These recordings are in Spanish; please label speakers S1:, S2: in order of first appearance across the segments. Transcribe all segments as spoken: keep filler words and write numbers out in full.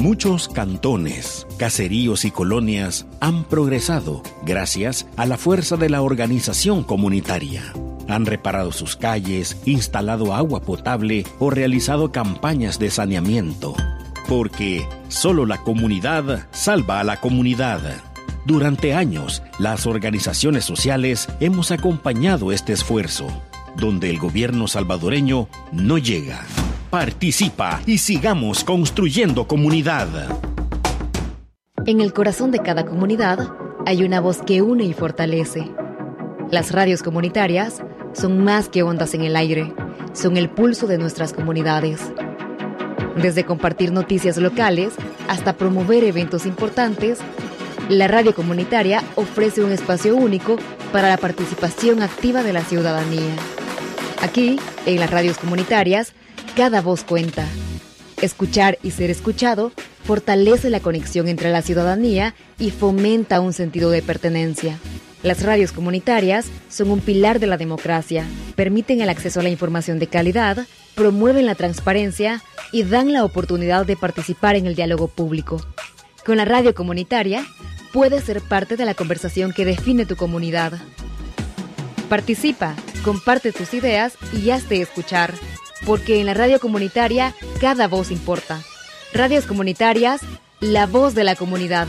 S1: Muchos cantones, caseríos y colonias han progresado gracias a la fuerza de la organización comunitaria. Han reparado sus calles, instalado agua potable o realizado campañas de saneamiento. Porque solo la comunidad salva a la comunidad. Durante años, las organizaciones sociales hemos acompañado este esfuerzo, donde el gobierno salvadoreño no llega. Participa y sigamos construyendo comunidad.
S2: En el corazón de cada comunidad hay una voz que une y fortalece. Las radios comunitarias son más que ondas en el aire, son el pulso de nuestras comunidades. Desde compartir noticias locales hasta promover eventos importantes, la radio comunitaria ofrece un espacio único para la participación activa de la ciudadanía. Aquí, en las radios comunitarias, cada voz cuenta. Escuchar y ser escuchado fortalece la conexión entre la ciudadanía y fomenta un sentido de pertenencia. Las radios comunitarias son un pilar de la democracia, permiten el acceso a la información de calidad, promueven la transparencia y dan la oportunidad de participar en el diálogo público. Con la radio comunitaria, puedes ser parte de la conversación que define tu comunidad. Participa, comparte tus ideas y hazte escuchar, porque en la radio comunitaria cada voz importa. Radios comunitarias, la voz de la comunidad.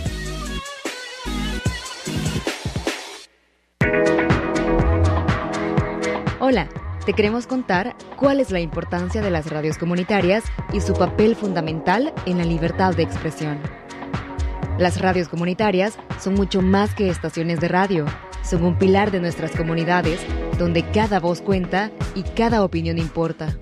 S2: Hola, te queremos contar cuál es la importancia de las radios comunitarias y su papel fundamental en la libertad de expresión. Las radios comunitarias son mucho más que estaciones de radio. Son un pilar de nuestras comunidades, donde cada voz cuenta y cada opinión importa.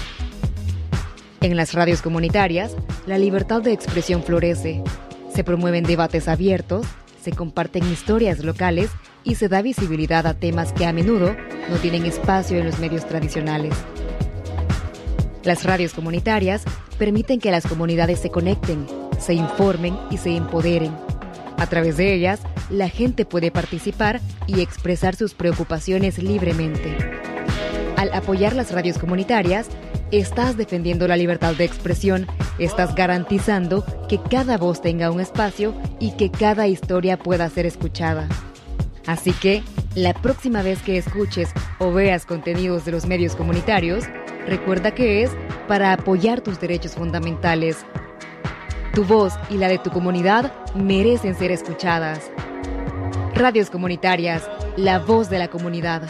S2: En las radios comunitarias, la libertad de expresión florece. Se promueven debates abiertos, se comparten historias locales y se da visibilidad a temas que a menudo no tienen espacio en los medios tradicionales. Las radios comunitarias permiten que las comunidades se conecten, se informen y se empoderen. A través de ellas, la gente puede participar y expresar sus preocupaciones libremente. Al apoyar las radios comunitarias, estás defendiendo la libertad de expresión, estás garantizando que cada voz tenga un espacio y que cada historia pueda ser escuchada. Así que, la próxima vez que escuches o veas contenidos de los medios comunitarios, recuerda que es para apoyar tus derechos fundamentales. Tu voz y la de tu comunidad merecen ser escuchadas. Radios comunitarias, la voz de la comunidad.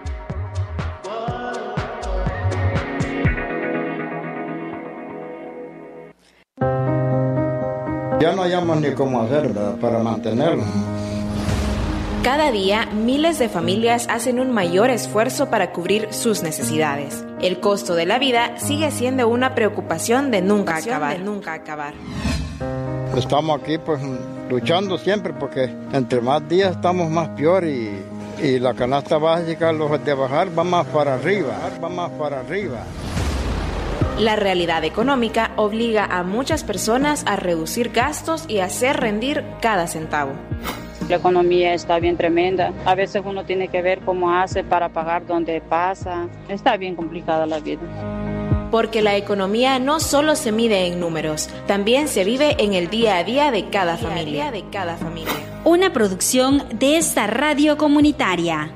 S3: Ya no hayamos ni cómo hacer, ¿verdad?, para mantenerlo.
S4: Cada día, miles de familias hacen un mayor esfuerzo para cubrir sus necesidades. El costo de la vida sigue siendo una preocupación de nunca acabar. De nunca acabar.
S3: Estamos aquí pues luchando siempre porque entre más días estamos más peor y, y la canasta básica, los de bajar, va más para arriba, va más para arriba.
S4: La realidad económica obliga a muchas personas a reducir gastos y hacer rendir cada centavo.
S5: La economía está bien tremenda. A veces uno tiene que ver cómo hace para pagar donde pasa. Está bien complicada la vida.
S4: Porque la economía no solo se mide en números, también se vive en el día a día de cada familia. De cada familia.
S6: Una producción de esta radio comunitaria.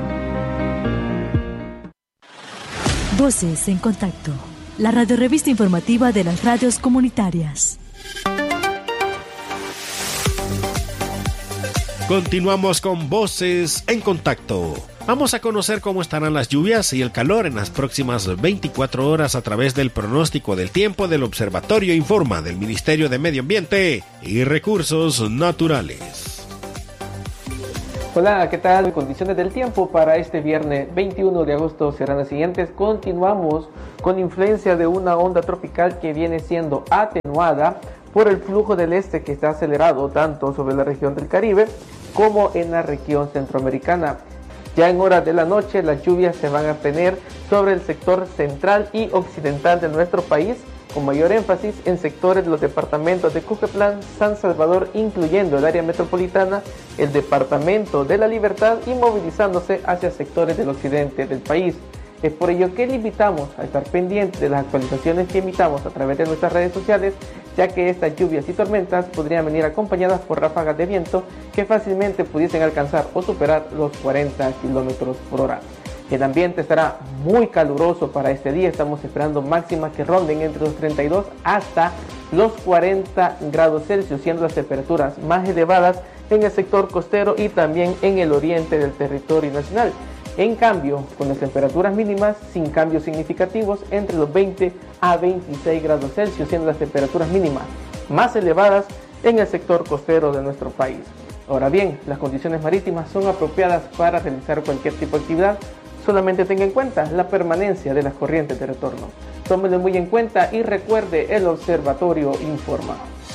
S7: Voces en Contacto, la radiorevista informativa de las radios comunitarias.
S8: Continuamos con Voces en Contacto. Vamos a conocer cómo estarán las lluvias y el calor en las próximas veinticuatro horas a través del pronóstico del tiempo del Observatorio Informa del Ministerio de Medio Ambiente y Recursos Naturales.
S9: Hola, ¿qué tal? Condiciones del tiempo para este viernes veintiuno de agosto serán las siguientes. Continuamos con influencia de una onda tropical que viene siendo atenuada por el flujo del este que está acelerado tanto sobre la región del Caribe como en la región centroamericana. Ya en horas de la noche las lluvias se van a tener sobre el sector central y occidental de nuestro país, con mayor énfasis en sectores de los departamentos de Cupetlán, San Salvador, incluyendo el área metropolitana, el departamento de La Libertad y movilizándose hacia sectores del occidente del país. Es por ello que le invitamos a estar pendiente de las actualizaciones que emitamos a través de nuestras redes sociales, ya que estas lluvias y tormentas podrían venir acompañadas por ráfagas de viento que fácilmente pudiesen alcanzar o superar los cuarenta kilómetros por hora. El ambiente estará muy caluroso para este día. Estamos esperando máximas que ronden entre los treinta y dos hasta los cuarenta grados Celsius, siendo las temperaturas más elevadas en el sector costero y también en el oriente del territorio nacional. En cambio, con las temperaturas mínimas sin cambios significativos entre los veinte a veintiséis grados Celsius, siendo las temperaturas mínimas más elevadas en el sector costero de nuestro país. Ahora bien, las condiciones marítimas son apropiadas para realizar cualquier tipo de actividad. Solamente tenga en cuenta la permanencia de las corrientes de retorno. Tómelo muy en cuenta y recuerde, el Observatorio informa.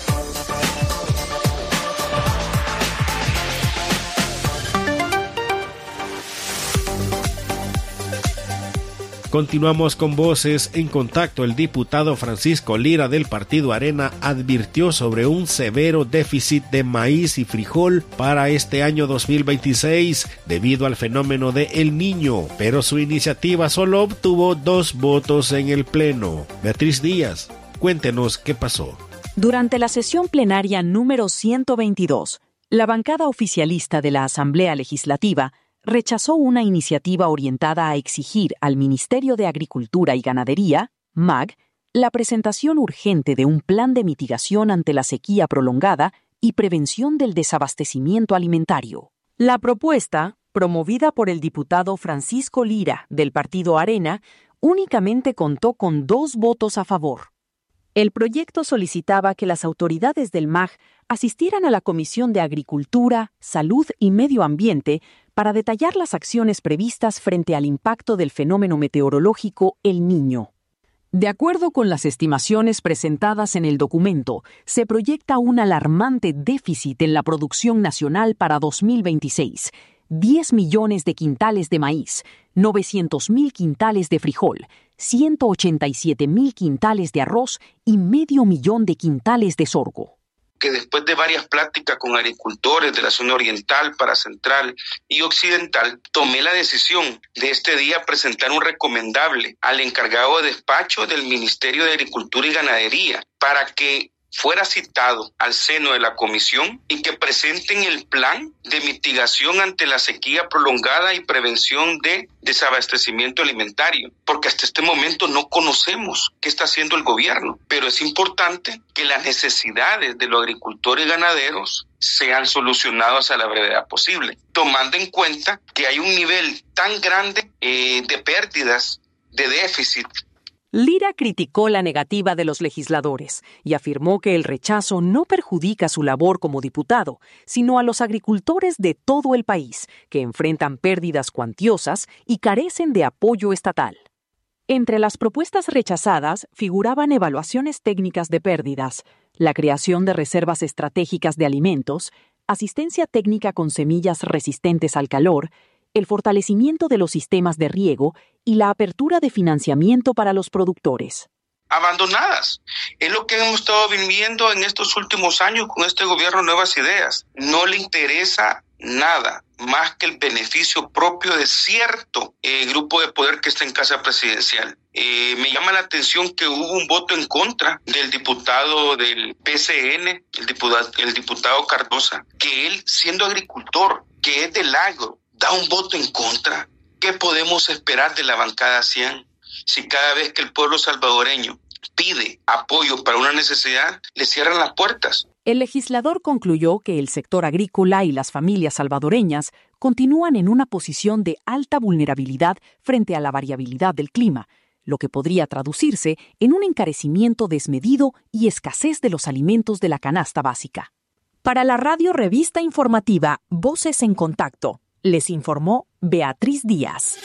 S8: Continuamos con Voces en Contacto. El diputado Francisco Lira del Partido Arena advirtió sobre un severo déficit de maíz y frijol para este año dos mil veintiséis debido al fenómeno de El Niño, pero su iniciativa solo obtuvo dos votos en el Pleno. Beatriz Díaz, cuéntenos qué pasó.
S10: Durante la sesión plenaria número ciento veintidós, la bancada oficialista de la Asamblea Legislativa rechazó una iniciativa orientada a exigir al Ministerio de Agricultura y Ganadería, M A G, la presentación urgente de un plan de mitigación ante la sequía prolongada y prevención del desabastecimiento alimentario. La propuesta, promovida por el diputado Francisco Lira del Partido Arena, únicamente contó con dos votos a favor. El proyecto solicitaba que las autoridades del M A G asistieran a la Comisión de Agricultura, Salud y Medio Ambiente para detallar las acciones previstas frente al impacto del fenómeno meteorológico El Niño. De acuerdo con las estimaciones presentadas en el documento, se proyecta un alarmante déficit en la producción nacional para dos mil veintiséis, diez millones de quintales de maíz, novecientos mil quintales de frijol, ciento ochenta y siete mil quintales de arroz y medio millón de quintales de sorgo.
S11: Que después de varias pláticas con agricultores de la zona oriental, para central y occidental, tomé la decisión de este día presentar un recomendable al encargado de despacho del Ministerio de Agricultura y Ganadería para que fuera citado al seno de la comisión y que presenten el plan de mitigación ante la sequía prolongada y prevención de desabastecimiento alimentario, porque hasta este momento no conocemos qué está haciendo el gobierno, pero es importante que las necesidades de los agricultores y ganaderos sean solucionadas a la brevedad posible, tomando en cuenta que hay un nivel tan grande eh, de pérdidas, de déficit.
S10: Lira criticó la negativa de los legisladores y afirmó que el rechazo no perjudica su labor como diputado, sino a los agricultores de todo el país, que enfrentan pérdidas cuantiosas y carecen de apoyo estatal. Entre las propuestas rechazadas figuraban evaluaciones técnicas de pérdidas, la creación de reservas estratégicas de alimentos, asistencia técnica con semillas resistentes al calor, el fortalecimiento de los sistemas de riego y la apertura de financiamiento para los productores.
S11: Abandonadas. Es lo que hemos estado viviendo en estos últimos años con este gobierno Nuevas Ideas. No le interesa nada más que el beneficio propio de cierto eh, grupo de poder que está en casa presidencial. Eh, me llama la atención que hubo un voto en contra del diputado del P C N, el diputado, el diputado Cardosa, que él, siendo agricultor, que es del agro, da un voto en contra. ¿Qué podemos esperar de la bancada cien si cada vez que el pueblo salvadoreño pide apoyo para una necesidad, le cierran las puertas?
S10: El legislador concluyó que el sector agrícola y las familias salvadoreñas continúan en una posición de alta vulnerabilidad frente a la variabilidad del clima, lo que podría traducirse en un encarecimiento desmedido y escasez de los alimentos de la canasta básica. Para la radio revista informativa Voces en Contacto, les informó Beatriz Díaz.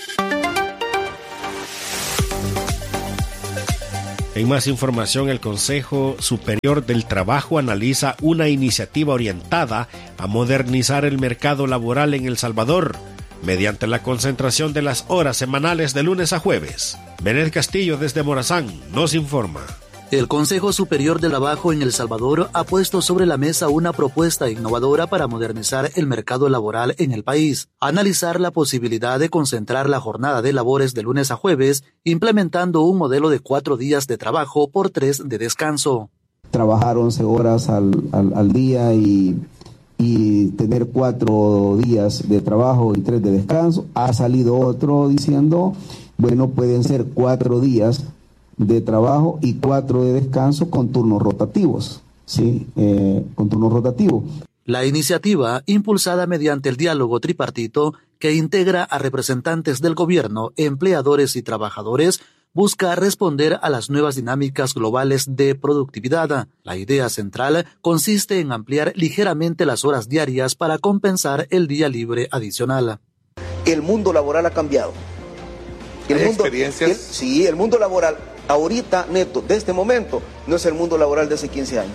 S8: En más información, el Consejo Superior del Trabajo analiza una iniciativa orientada a modernizar el mercado laboral en El Salvador mediante la concentración de las horas semanales de lunes a jueves. Benet Castillo desde Morazán nos informa.
S12: El Consejo Superior del Trabajo en El Salvador ha puesto sobre la mesa una propuesta innovadora para modernizar el mercado laboral en el país. Analizar la posibilidad de concentrar la jornada de labores de lunes a jueves, implementando un modelo de cuatro días de trabajo por tres de descanso.
S13: Trabajar once horas al, al, al día y, y tener cuatro días de trabajo y tres de descanso. Ha salido otro diciendo, bueno, pueden ser cuatro días de trabajo y cuatro de descanso con turnos rotativos, ¿sí? Eh, con turnos rotativos.
S12: La iniciativa, impulsada mediante el diálogo tripartito que integra a representantes del gobierno, empleadores y trabajadores, busca responder a las nuevas dinámicas globales de productividad. La idea central consiste en ampliar ligeramente las horas diarias para compensar el día libre adicional.
S14: El mundo laboral ha cambiado. El
S15: ¿Hay
S14: mundo,
S15: experiencias?
S14: el, sí, el mundo laboral ahorita, neto, de este momento, no es el mundo laboral de hace quince años.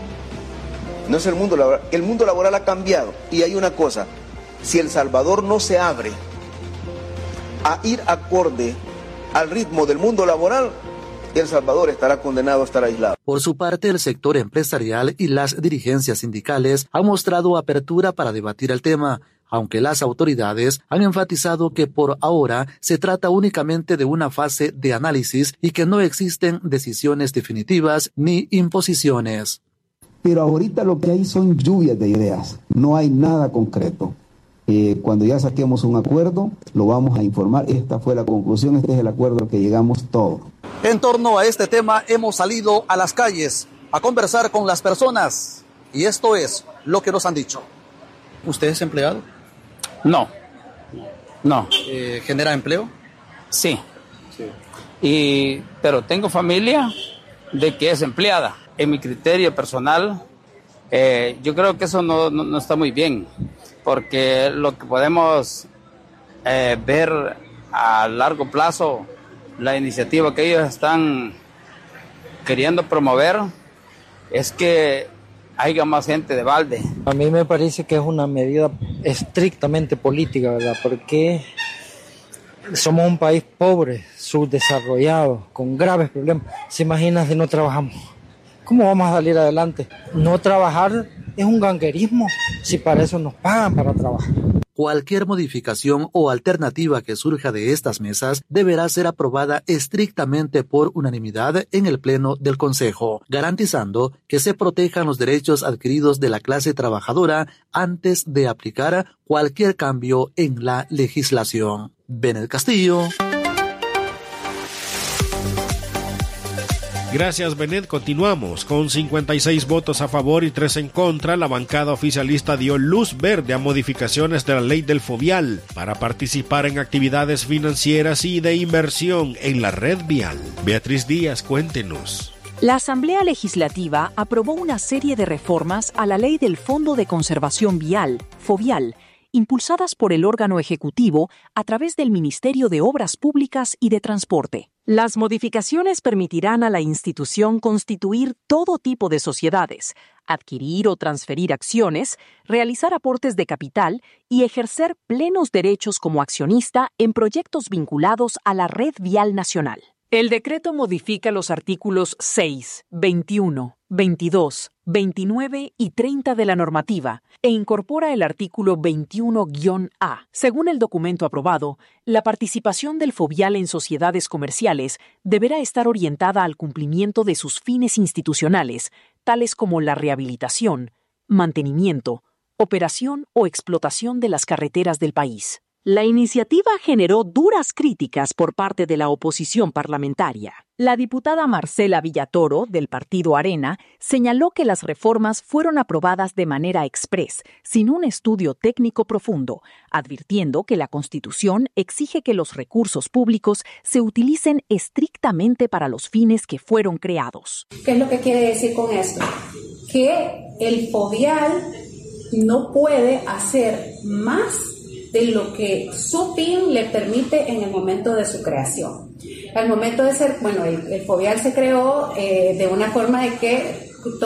S14: No es el mundo laboral. El mundo laboral ha cambiado. Y hay una cosa, si El Salvador no se abre a ir acorde al ritmo del mundo laboral, El Salvador estará condenado a estar aislado.
S12: Por su parte, el sector empresarial y las dirigencias sindicales han mostrado apertura para debatir el tema, aunque las autoridades han enfatizado que por ahora se trata únicamente de una fase de análisis y que no existen decisiones definitivas ni imposiciones.
S13: Pero ahorita lo que hay son lluvias de ideas, no hay nada concreto. Eh, cuando ya saquemos un acuerdo, lo vamos a informar. Esta fue la conclusión, este es el acuerdo al que llegamos todos.
S12: En torno a este tema hemos salido a las calles a conversar con las personas y esto es lo que nos han dicho. ¿Usted es empleado?
S16: No, no.
S12: Eh, ¿Genera empleo?
S16: Sí. sí. Y, pero tengo familia de que es empleada. En mi criterio personal, eh, yo creo que eso no, no, no está muy bien, porque lo que podemos eh, ver a largo plazo, la iniciativa que ellos están queriendo promover, es que haya más gente de balde.
S17: A mí me parece que es una medida estrictamente política, ¿verdad? Porque somos un país pobre, subdesarrollado, con graves problemas. ¿Se imaginan si no trabajamos? ¿Cómo vamos a salir adelante? No trabajar es un ganguerismo, si para eso nos pagan para trabajar.
S12: Cualquier modificación o alternativa que surja de estas mesas deberá ser aprobada estrictamente por unanimidad en el Pleno del Consejo, garantizando que se protejan los derechos adquiridos de la clase trabajadora antes de aplicar cualquier cambio en la legislación. Benet Castillo.
S8: Gracias, Benet. Continuamos. Con cincuenta y seis votos a favor y tres en contra, la bancada oficialista dio luz verde a modificaciones de la ley del Fovial para participar en actividades financieras y de inversión en la red vial. Beatriz Díaz, cuéntenos.
S10: La Asamblea Legislativa aprobó una serie de reformas a la Ley del Fondo de Conservación Vial, Fovial, impulsadas por el órgano ejecutivo a través del Ministerio de Obras Públicas y de Transporte. Las modificaciones permitirán a la institución constituir todo tipo de sociedades, adquirir o transferir acciones, realizar aportes de capital y ejercer plenos derechos como accionista en proyectos vinculados a la red vial nacional. El decreto modifica los artículos seis, veintiuno, veintidós, veintinueve y treinta de la normativa e incorpora el artículo veintiuno A. Según el documento aprobado, la participación del Fovial en sociedades comerciales deberá estar orientada al cumplimiento de sus fines institucionales, tales como la rehabilitación, mantenimiento, operación o explotación de las carreteras del país. La iniciativa generó duras críticas por parte de la oposición parlamentaria. La diputada Marcela Villatoro, del partido Arena, señaló que las reformas fueron aprobadas de manera exprés, sin un estudio técnico profundo, advirtiendo que la Constitución exige que los recursos públicos se utilicen estrictamente para los fines que fueron creados.
S18: ¿Qué es lo que quiere decir con esto? Que el Fovial no puede hacer más de lo que su fin le permite en el momento de su creación. Al momento de ser, bueno, el, el Fovial se creó eh, de una forma de que